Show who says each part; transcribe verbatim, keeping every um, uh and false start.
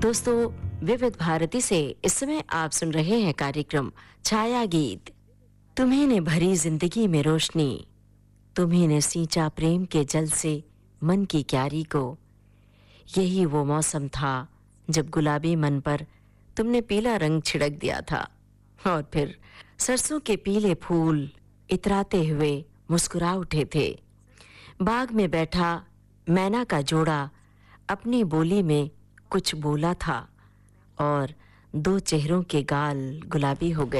Speaker 1: दोस्तों, विविध भारती से इस समय आप सुन रहे हैं कार्यक्रम छाया गीत। तुम्हीं ने भरी जिंदगी में रोशनी, तुम्हीं ने सींचा प्रेम के जल से मन की क्यारी को। यही वो मौसम था जब गुलाबी मन पर तुमने पीला रंग छिड़क दिया था और फिर सरसों के पीले फूल इतराते हुए मुस्कुरा उठे थे। बाग में बैठा मैना का जोड़ा अपनी बोली में कुछ बोला था और दो चेहरों के गाल गुलाबी हो गए।